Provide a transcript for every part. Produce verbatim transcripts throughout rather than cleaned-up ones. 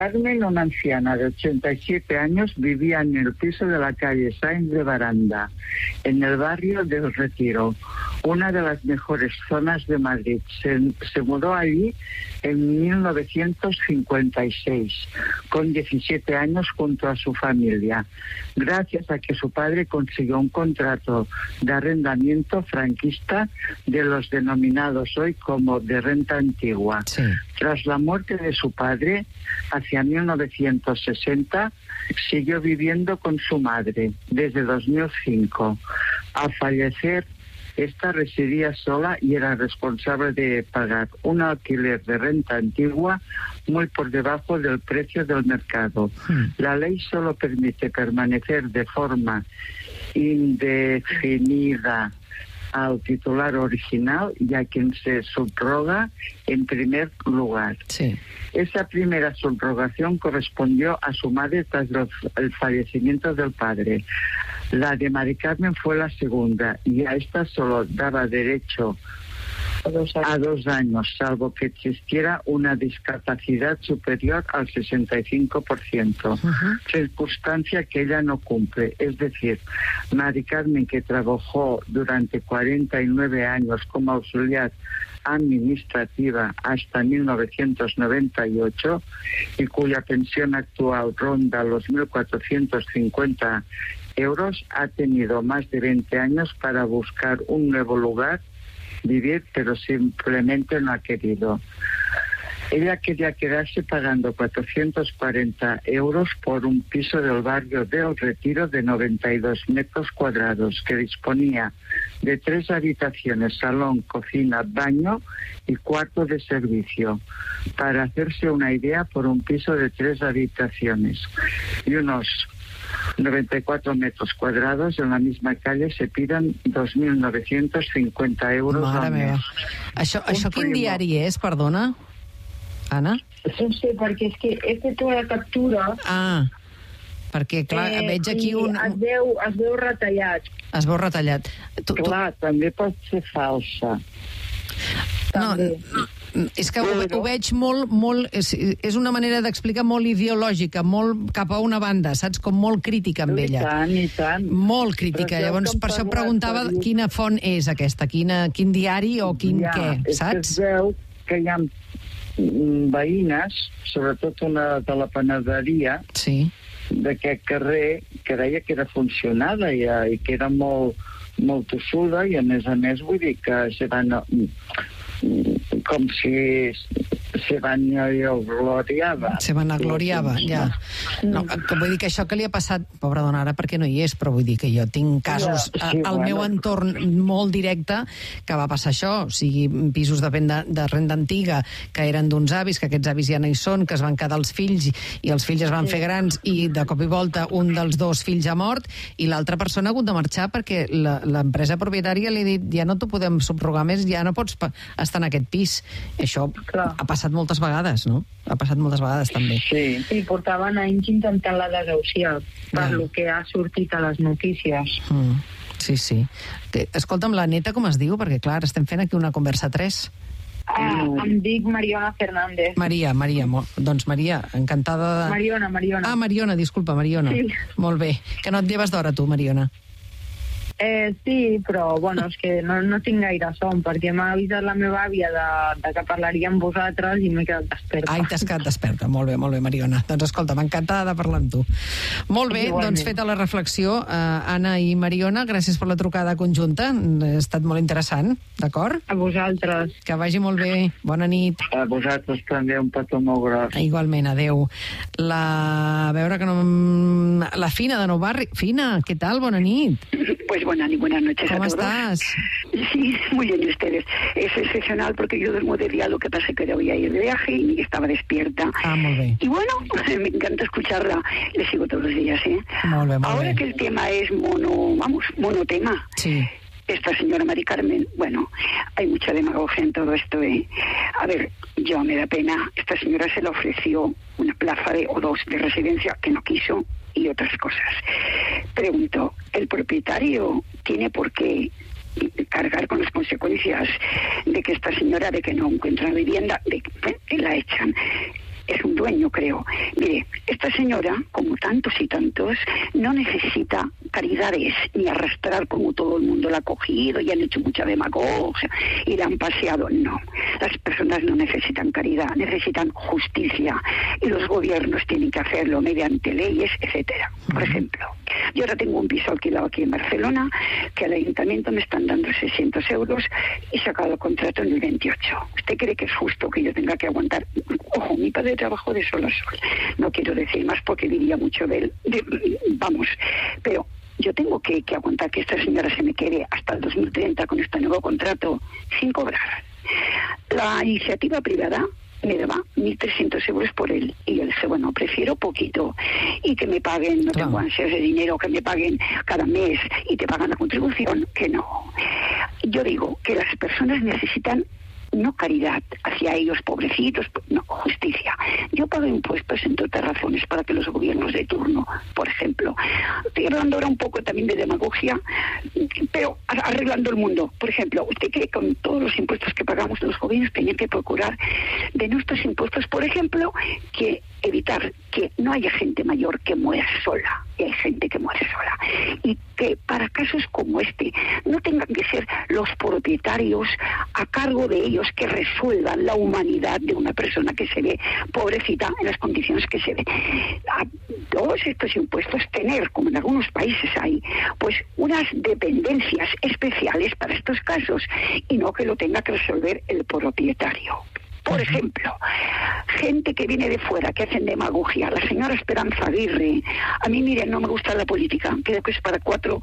Carmen, una anciana de ochenta y siete años, vivía en el piso de la calle Sáenz de Baranda, en el barrio del Retiro, una de las mejores zonas de Madrid. Se, se mudó allí en mil novecientos cincuenta y seis, con diecisiete años, junto a su familia, gracias a que su padre consiguió un contrato de arrendamiento franquista de los denominados hoy como de renta antigua. Sí. Tras la muerte de su padre, hacia mil novecientos sesenta, siguió viviendo con su madre desde dos mil cinco. Al fallecer, esta residía sola y era responsable de pagar un alquiler de renta antigua muy por debajo del precio del mercado. Hmm. La ley solo permite permanecer de forma indefinida al titular original y a quien se subroga en primer lugar. Sí. Esa primera subrogación correspondió a su madre tras el fallecimiento del padre. La de Mari Carmen fue la segunda y a esta solo daba derecho a dos años, a dos años salvo que existiera una discapacidad superior al sesenta y cinco por ciento, uh-huh. circunstancia que ella no cumple. Es decir, Mari Carmen, que trabajó durante cuarenta y nueve años como auxiliar administrativa hasta mil novecientos noventa y ocho y cuya pensión actual ronda los mil cuatrocientos cincuenta euros, ha tenido más de veinte años para buscar un nuevo lugar vivir, pero simplemente no ha querido. Ella quería quedarse pagando cuatrocientos cuarenta euros por un piso del barrio del Retiro de noventa y dos metros cuadrados, que disponía de tres habitaciones, salón, cocina, baño y cuarto de servicio. Para hacerse una idea, por un piso de tres habitaciones y unos noventa y cuatro metros cuadrados en la misma calle se piden dos mil novecientos cincuenta euros Mare al mes. meva. Això, això quin diari és, perdona, Anna? No sé, perquè és que he fet una captura... Ah, perquè, clar, eh, veig aquí un... Es veu, es veu retallat. Es veu retallat. Tu, clar, tu... també pot ser falsa. No, no, és que ho, ho veig molt, molt és, és una manera d'explicar molt ideològica, molt cap a una banda, saps? Com molt crítica amb ella. I tant, i tant. Molt crítica. Llavors, per això preguntava quina font és aquesta, quina, quin diari o quin ja, què, saps? Es veu que hi ha veïnes, sobretot una de la panaderia, sí, d'aquest carrer, que deia que era funcionada i, i que era molt, molt tossuda i, a més a més, vull dir que se van... com si se van gloriava. Se van gloriava, ja. No, que vull dir que això que li ha passat, pobra dona, ara perquè no hi és, però vull dir que jo tinc casos ja, sí, al bueno. meu entorn molt directe que va passar això, o sigui, pisos de renda, de renda antiga que eren d'uns avis, que aquests avis ja no hi són, que es van quedar els fills i els fills es van sí. fer grans i de cop i volta un dels dos fills ha mort i l'altra persona ha hagut de marxar perquè l'empresa propietària li ha dit ja no t'ho podem subrogar més, ja no pots estar en aquest pis. Això Clar. ha passat moltes vegades, no? Ha passat moltes vegades, també. Sí, sí portaven anys intentant la desahuciar, per ja. lo que ha sortit a les notícies. Mm. Sí, sí. Escolta'm, la neta com es diu? Perquè, clar, estem fent aquí una conversa a tres. Ah, em dic Mariona Fernández. Maria, Maria. Doncs Maria, encantada de... Mariona, Mariona. Ah, Mariona, disculpa, Mariona. Sí. Molt bé. Que no et lleves d'hora, tu, Mariona. Eh, sí, però bueno, és que no, no tinc gaire son, perquè m'ha avisat la meva àvia de, de que parlaria amb vosaltres i m'he quedat desperta. Ai, t'has quedat desperta. Molt bé, molt bé, Mariona. Doncs escolta, m'encantada de parlar amb tu. Molt bé, Igualment. Doncs feta la reflexió, eh, Anna i Mariona, gràcies per la trucada conjunta. Ha estat molt interessant, d'acord? A vosaltres. Que vagi molt bé. Bona nit. A vosaltres també, un petó molt gros. Igualment, adeu. La... A veure que no... La Fina de Nou Barri. Fina, què tal? Bona nit. Pues buenas, buenas noches a todos. ¿Cómo estás? Sí, muy bien, ¿y ustedes? Es excepcional porque yo duermo de día, lo que pasa es que debía ir de viaje y estaba despierta. Ah, muy bien. Y bueno, me encanta escucharla, le sigo todos los días, ¿eh? Muy bien, muy Ahora bien. que el tema es mono, vamos, monotema. Sí. Esta señora Mari Carmen, bueno, hay mucha demagogia en todo esto, ¿eh? A ver, yo me da pena, esta señora se le ofreció una plaza de, o dos de residencia que no quiso y otras cosas. Pregunto, ¿el propietario tiene por qué cargar con las consecuencias de que esta señora, de que no encuentra vivienda, de que la echan? es un dueño, creo. Mire, esta señora, como tantos y tantos, no necesita caridades ni arrastrar como todo el mundo la ha cogido y han hecho mucha demagogia y la han paseado. No, las personas no necesitan caridad, necesitan justicia y los gobiernos tienen que hacerlo mediante leyes, etcétera. Por ejemplo, yo ahora tengo un piso alquilado aquí en Barcelona que al ayuntamiento me están dando seiscientos euros y he sacado el contrato en el veintiocho. ¿Usted cree que es justo que yo tenga que aguantar? Ojo, mi padre trabajó de sol a sol. No quiero decir más porque diría mucho de él. De, vamos, pero yo tengo que, que aguantar que esta señora se me quede hasta el dos mil treinta con este nuevo contrato sin cobrar. La iniciativa privada me daba mil trescientos euros por él. Y yo dije, bueno, prefiero poquito y que me paguen, no tengo ansias de dinero, que me paguen cada mes y te pagan la contribución, que no. Yo digo que las personas necesitan no caridad hacia ellos, pobrecitos, no, justicia. Yo pago impuestos, entre otras razones, para que los gobiernos de turno, por ejemplo, estoy hablando ahora un poco también de demagogia, pero arreglando el mundo. Por ejemplo, ¿usted cree que con todos los impuestos que pagamos los gobiernos tenían que procurar de nuestros impuestos, por ejemplo, que evitar que no haya gente mayor que muera sola, y hay gente que muere sola, y que para casos como este no tengan que ser los propietarios a cargo de ellos que resuelvan la humanidad de una persona que se ve pobrecita en las condiciones que se ve. A todos estos impuestos tener, como en algunos países hay, pues unas dependencias especiales para estos casos y no que lo tenga que resolver el propietario. Por ejemplo, gente que viene de fuera, que hacen demagogia. La señora Esperanza Aguirre. A mí, miren, no me gusta la política. Creo que es para cuatro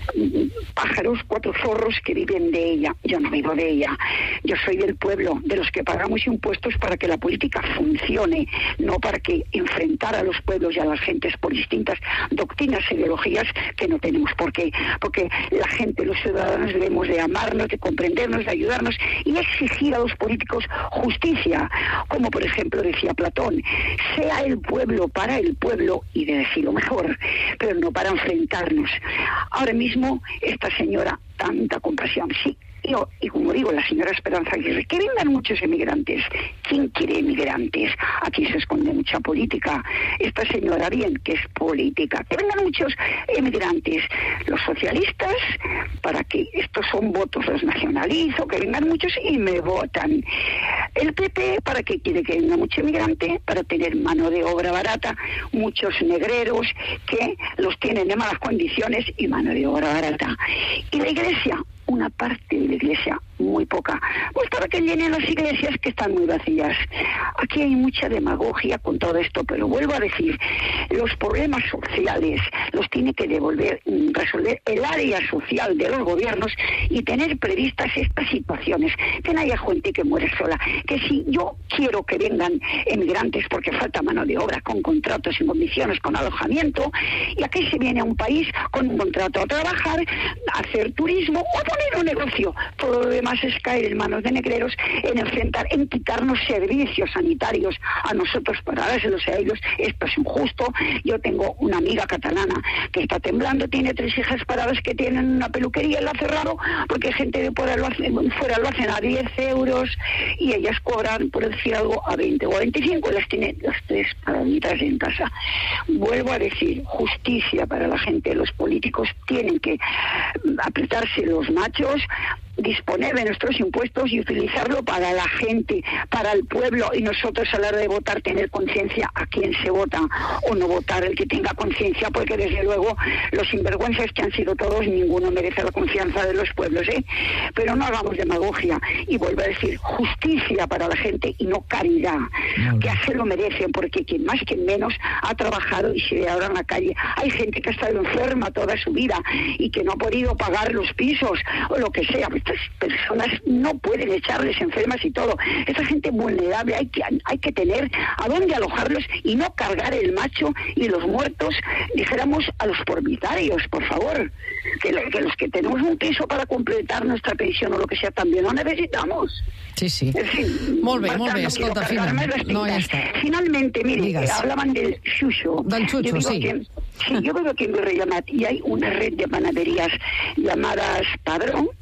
pájaros, cuatro zorros que viven de ella. Yo no vivo de ella. Yo soy del pueblo, de los que pagamos impuestos para que la política funcione, no para que enfrentar a los pueblos y a las gentes por distintas doctrinas e ideologías que no tenemos por qué. Porque la gente, los ciudadanos, debemos de amarnos, de comprendernos, de ayudarnos y exigir a los políticos justicia. Como por ejemplo decía Platón, sea el pueblo para el pueblo y de decirlo mejor, pero no para enfrentarnos. Ahora mismo esta señora, tanta compasión, sí. Yo, y como digo, la señora Esperanza Aguirre, que vengan muchos emigrantes. ¿Quién quiere emigrantes? Aquí se esconde mucha política. Esta señora, bien, que es política. Que vengan muchos emigrantes. Los socialistas, para que estos son votos, los nacionalizo, que vengan muchos y me votan. El P P, ¿para qué quiere que venga mucho emigrante? Para tener mano de obra barata, muchos negreros que los tienen de malas condiciones y mano de obra barata. Y la Iglesia, una parte de la Iglesia, muy poca, pues para que llenen las iglesias que están muy vacías. Aquí hay mucha demagogia con todo esto, pero vuelvo a decir, los problemas sociales los tiene que devolver, resolver el área social de los gobiernos y tener previstas estas situaciones, que no haya gente que muere sola, que si yo quiero que vengan emigrantes porque falta mano de obra con contratos en condiciones, con alojamiento, y aquí se viene a un país con un contrato a trabajar, a hacer turismo o poner un negocio. Todo lo demás es caer en manos de negreros, en enfrentar, en quitarnos servicios sanitarios a nosotros para dárselos a ellos. Esto es injusto. Yo tengo una amiga catalana que está temblando, tiene tres hijas paradas que tienen una peluquería, la ha cerrado porque gente de fuera lo hace, fuera lo hacen a diez euros y ellas cobran, por decir algo, a veinte o a veinticinco, las tiene las tres paraditas en casa. Vuelvo a decir, justicia para la gente. Los políticos tienen que apretarse los machos, disponer de nuestros impuestos y utilizarlo para la gente, para el pueblo, y nosotros a la hora de votar tener conciencia a quién se vota o no votar, el que tenga conciencia, porque desde luego los sinvergüenzas que han sido todos, ninguno merece la confianza de los pueblos, ¿eh? Pero no hagamos demagogia, y vuelvo a decir, justicia para la gente y no caridad, que así lo merecen, porque quien más, quien menos ha trabajado y se ve ahora en la calle. Hay gente que ha estado enferma toda su vida y que no ha podido pagar los pisos o lo que sea. Estas personas no pueden echarles enfermas y todo. Esta gente vulnerable hay que, hay que tener a dónde alojarlos y no cargar el macho y los muertos, dijéramos, a los propietarios, por favor. Que, lo, que los que tenemos un piso para completar nuestra pensión o lo que sea también lo necesitamos. Sí, sí. En fin, molt bé, molt bé, no escolta, Fina. No, ja està. Finalmente, mire, Digues. hablaban del chucho. Del chucho, yo sí. Que, sí, yo veo que en Virrellamat y hay una red de panaderías llamadas Padrón,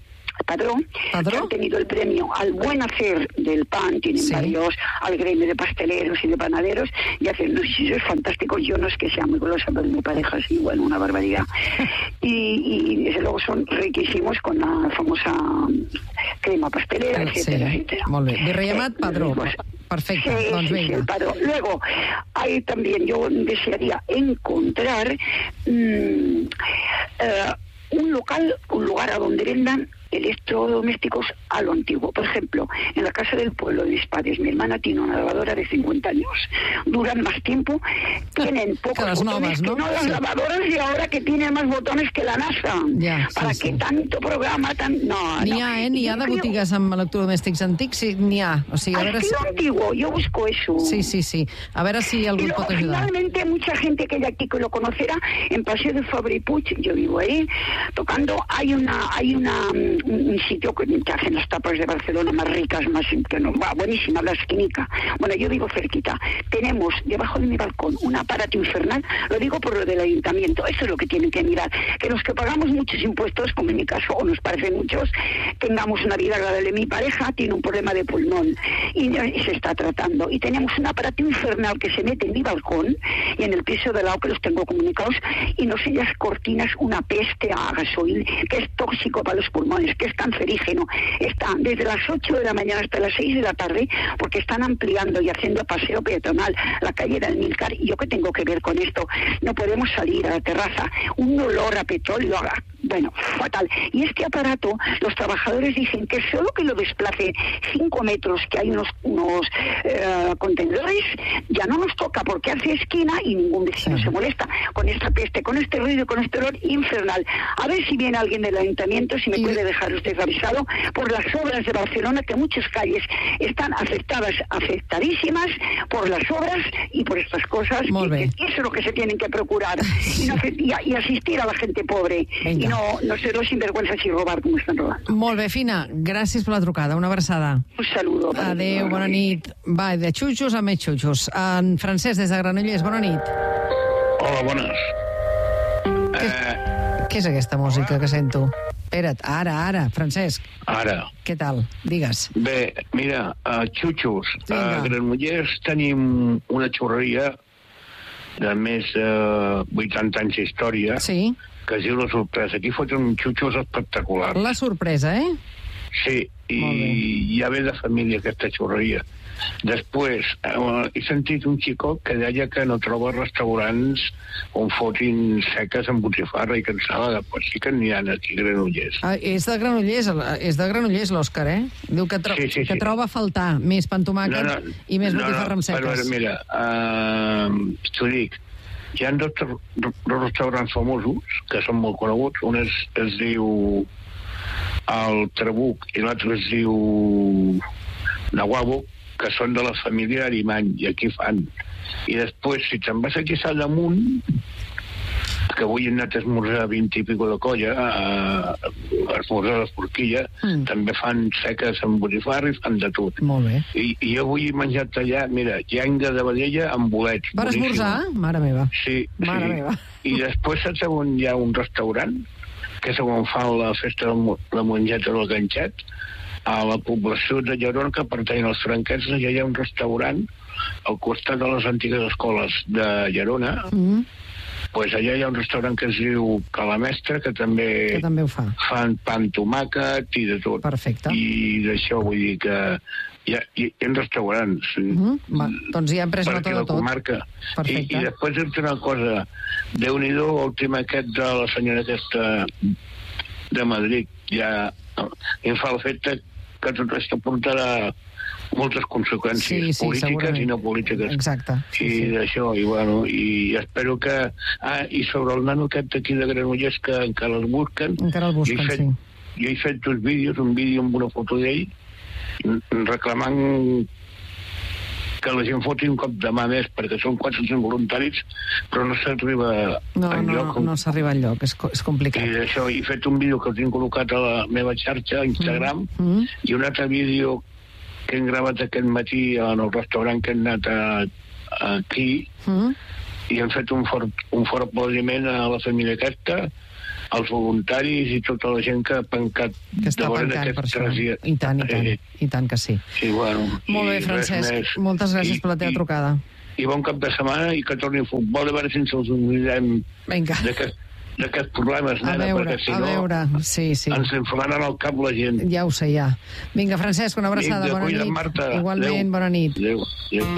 Padró, ¿Padró? que han tenido el premio al buen hacer del pan, tienen sí. varios, al gremio de pasteleros y de panaderos, y hacen unos chichos fantásticos. Yo no es que sea muy golosa, pero mi pareja sí, bueno, una barbaridad. y, y desde luego son riquísimos con la famosa crema pastelera, etcétera, sí. etcétera. Molt bé. Virrellamat, Eh, Padró. pues, Perfecte, sí, doncs sí, vinga. sí, Padró. Luego, hay también, yo desearía encontrar mmm, uh, un local, un lugar a donde vendan electrodomésticos a lo antiguo. Por ejemplo, en la casa del pueblo de mis padres, mi hermana tiene una lavadora de cincuenta años. Duran más tiempo, tienen pocos las botones noves, ¿no? que no las Sí. lavadoras, y ahora que tienen más botones que la NASA. Ja, sí, ¿Para sí. qué tanto programa? Tan... No, N'hi no. ha, eh? N'hi ha Yo de creo- botigues amb electrodomèstics antics? Sí, n'hi ha. O sigui, a veure si... Estilo antiguo, yo busco eso. Sí, sí, sí. A veure si algú Y et luego, pot ajudar. finalmente, mucha gente que ya aquí que lo conocerá, en Paseo de Fabra y Puig, yo vivo ahí, tocando, hay una hay una un, un sitio que, que hacen las tapas de Barcelona más ricas, más que no, va, buenísima, la esquinica. Bueno, yo vivo cerquita. Tenemos debajo de mi balcón un aparato infernal, lo digo por lo del ayuntamiento, eso es lo que tienen que mirar, que los que pagamos muchos impuestos, como en mi caso, o nos parecen muchos, tengamos una vida agradable. Mi pareja tiene un problema de pulmón y, y se está tratando, y tenemos un aparato infernal que se mete en mi balcón y en el piso de lado, que los tengo comunicados, y no sé, las cortinas, una peste a gasoil, que es tóxico para los pulmones, que es cancerígeno. Están desde las ocho de la mañana hasta las seis de la tarde, porque están ampliando y haciendo paseo peatonal la calle del Milcar. ¿Y yo qué tengo que ver con esto? No podemos salir a la terraza, un olor a petróleo, a... bueno, fatal. Y este aparato, los trabajadores dicen que solo que lo desplace cinco metros, que hay unos, unos eh, contenedores, ya no nos toca, porque hace esquina y ningún vecino Sí. se molesta con esta peste, con este ruido, con este olor infernal. A ver si viene alguien del ayuntamiento, si me Y- puede dejar usted avisado, por las obras de Barcelona, que muchas calles están afectadas, afectadísimas por las obras y por estas cosas. Molt bé. Que, que eso es lo que se tienen que procurar, y, no hacer- y, y asistir a la gente pobre. Venga. Y no, no ser los sinvergüenzas y robar como están robando. Molt bé, Fina. Gràcies per la trucada. Una abraçada. Un saludo. para Adéu, todos. bona nit. Va, de xutxos a més xutxos. En Francesc, des de Granollers, bona nit. Hola, bones. Eh, Què és aquesta música que sento? Espera't, ara, ara, Francesc. ara, Què tal? Digues. bé, mira, a Xutxos, Vinga. a Granollers tenim una xurreria de més de vuitanta anys d'història, Sí, que es diu La Sorpresa. Aquí foten un xutxos espectacular. la sorpresa, eh? Sí, Molt bé. i ja ve de família aquesta xurreria. Després, eh, he sentit un xicot que deia que no troba restaurants on fotin seques amb botifarra i cansada. Pues sí que n'hi ha aquí a Granollers. Ah, és de Granollers, és de Granollers, l'Òscar, eh? Diu que, tro Sí, sí, que sí. troba a faltar més pa amb tomàquet i més botifarra amb però seques. mira, uh, t'ho dic, hi ha dos, dos restaurants famosos que són molt coneguts. Un es, es diu el Trabuc i l'altre es diu Nahuabo, que són de la família Arimany, i aquí fan. I després, si te'n vas aquí a Salt d'Amunt, que avui he anat a esmorzar vint i pico de colla, a, a esmorzar a l'Esforquilla, Mm. també fan seques amb botifarra i fan de tot. Molt bé. I, i jo avui he menjat allà, mira, llenga de vedella amb bolets. Per boníssim. esmorzar? Mare meva. Sí, Mare sí. meva. I després saps on hi ha un restaurant, que és on fan la festa de mo- la mongeta del ganxet, a la població de Llerona, que pertany als franquets, allà hi ha un restaurant al costat de les antigues escoles de Llerona. Mm, Pues allà hi ha un restaurant que es diu Calamestre, que també que també ho fa. fan pa amb tomàquet i de tot. Perfecte. I d'això vull dir que hi ha, hi ha restaurants. Mm, va, doncs ja hem pres nota perquè de la tot. comarca. Perfecte. I, I després dir-te una cosa, Déu-n'hi-do, el tema aquest de la senyora aquesta de Madrid, ja em fa l'efecte que tot això portarà moltes conseqüències Sí, sí, polítiques segurament. i no polítiques. Exacte. Sí, I sí. d'això, i bueno, i espero que... Ah, i sobre el nano aquest d'aquí de Granollers que encara el busquen... Encara el busquen, jo he fet, sí. Jo he fet dos vídeos, un vídeo amb una foto d'ell, reclamant que la gent foti un cop de mà més, perquè són quatre-cents voluntaris, però no s'arriba No, enlloc. no, no s'arriba enlloc, és, co- és complicat. I d'això, he fet un vídeo que el tinc col·locat a la meva xarxa, a Instagram, Mm. i un altre vídeo que hem gravat aquest matí en el restaurant que hem anat a, aquí, Mm. i hem fet un fort, un fort aplaudiment a la família aquesta, els voluntaris i tota la gent que ha pencat que està pencant per això. Dies. I tant, i tant, eh, i tant que sí. Sí, bueno. Molt bé, Francesc, moltes gràcies I, per la teva i, trucada. I bon cap de setmana i que torni el futbol, a veure si ens els oblidem d'aquest d'aquests problemes, nena, a veure, perquè si a no veure. Sí, sí. ens inflaran al cap la gent. Ja ho sé, ja. Vinga, Francesc, una abraçada, Vinga, bona cuida, nit. Marta. Igualment, Adéu. bona nit. Adéu. Adéu.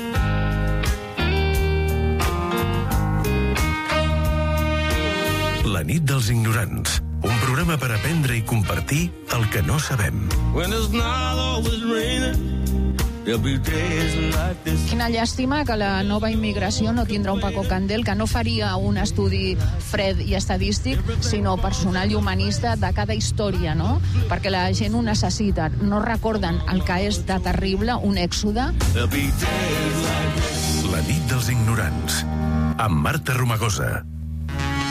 La nit dels ignorants, un programa per aprendre i compartir el que no sabem. When it's not always raining, there'll be days like this. Quina llàstima que la nova immigració no tindrà un Paco Candel, que no faria un estudi fred i estadístic, sinó personal i humanista de cada història, no? Perquè la gent ho necessita. No recorden el que és de terrible, un èxode. There'll be days like this. La nit dels ignorants, amb Marta Romagosa.